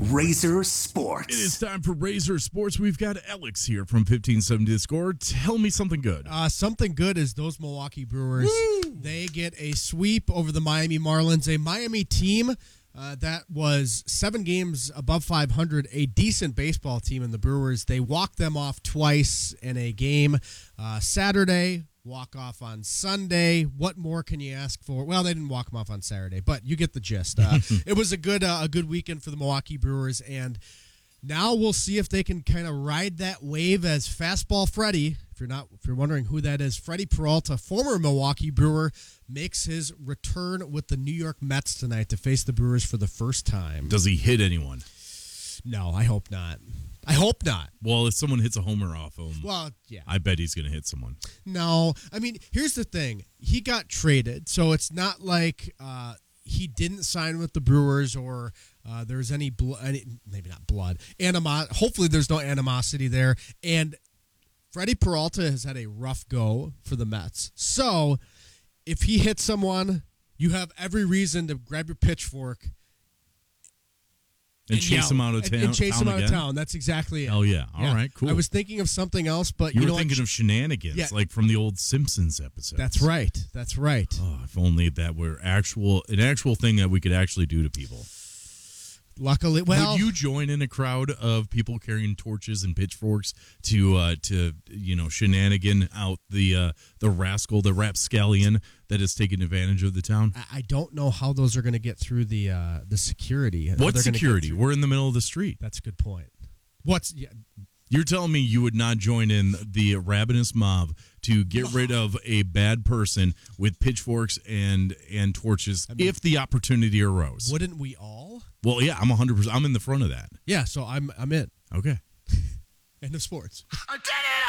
Razor Sports. It is time for Razor Sports. We've got Alex here from 1570 The Score. Tell me something good. Something good is those Milwaukee Brewers. Woo! They get a sweep over the Miami Marlins, a Miami team that was 7 games above 500, a decent baseball team in the Brewers. They walked them off twice in a game Saturday. Walk off on Sunday. What more can you ask for? Well, they didn't walk them off on Saturday, but you get the gist. It was a good weekend for the Milwaukee Brewers, and now we'll see if they can kind of ride that wave as Fastball Freddie. If you're wondering who that is, Freddie Peralta, former Milwaukee Brewer, makes his return with the New York Mets tonight to face the Brewers for the first time. Does he hit anyone? No, I hope not. I hope not. Well, if someone hits a homer off him, well, yeah, I bet he's going to hit someone. No, I mean, here's the thing. He got traded, so it's not like he didn't sign with the Brewers or there's any maybe not blood, hopefully there's no animosity there. And Freddie Peralta has had a rough go for the Mets. So if he hits someone, you have every reason to grab your pitchfork and chase him out of town. And chase him out of town. That's exactly it. Oh, yeah. All right, cool. I was thinking of something else, but you were thinking of shenanigans, like from the old Simpsons episode. That's right. Oh, if only that were an actual thing that we could actually do to people. Luckily, well, would you join in a crowd of people carrying torches and pitchforks to shenanigan out the rascal, the rapscallion that has taken advantage of the town? I don't know how those are going to get through the security. What security? We're in the middle of the street. That's a good point. You're telling me you would not join in the ravenous mob to get rid of a bad person with pitchforks and torches if the opportunity arose? Wouldn't we all? Well, yeah, I'm 100%. I'm in the front of that. Yeah, so I'm in. Okay. End of sports. Attack!